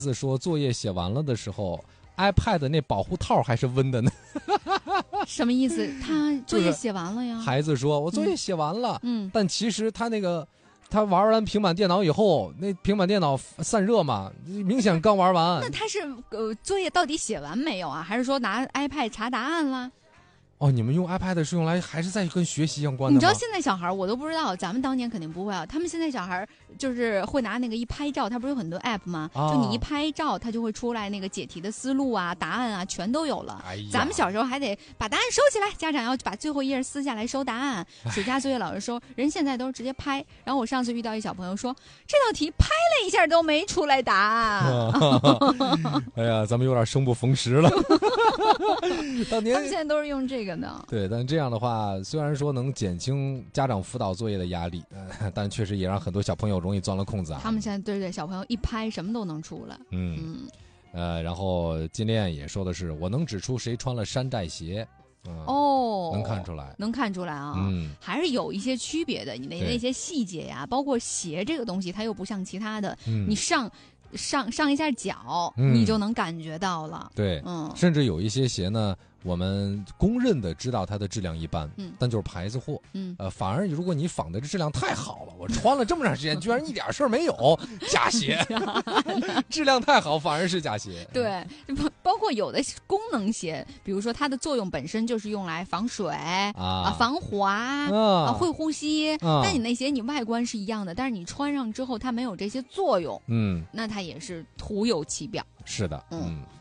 子说作业写完了的时候 ，iPad 那保护套还是温的呢。 什么意思？他作业写完了呀？ 孩子说：“我作业写完了。”但其实他玩完平板电脑以后，那平板电脑散热嘛，明显刚玩完。 那他是作业到底写完没有啊？还是说拿 iPad 查答案了？ 哦，你们用 iPad 是用来还是在跟学习相关的吗？ 你知道现在小孩我都不知道，咱们当年肯定不会啊。他们现在小孩就是会拿那个一拍照，他不是有很多 app 吗？就你一拍照，他就会出来那个解题的思路啊、答案啊，全都有了。咱们小时候还得把答案收起来，家长要把最后一页撕下来收答案。暑假作业老师收，人现在都是直接拍。然后我上次遇到一小朋友说，这道题拍了一下都没出来答案。 哎呀，咱们有点生不逢时了。当年他们现在都是用这个的。 对，但这样的话，虽然说能减轻家长辅导作业的压力，但确实也让很多小朋友容易钻了空子啊。 他们现在对小朋友一拍什么都能出来。 然后金链也说的是，我能指出谁穿了山寨鞋。能看出来， 能看出来啊。还是有一些区别的。你的那些细节呀，包括鞋这个东西，它又不像其他的，你上一下脚，你就能感觉到了。 对，甚至有一些鞋呢，我们公认的知道它的质量一般，但就是牌子货。反而如果你仿的质量太好了，我穿了这么长时间，居然一点事儿没有，假鞋。质量太好，反而是假鞋。 对，包括有的功能鞋，比如说它的作用本身就是用来防水防滑会呼吸。但你那鞋你外观是一样的，但是你穿上之后它没有这些作用，那它也是徒有其表。 是的，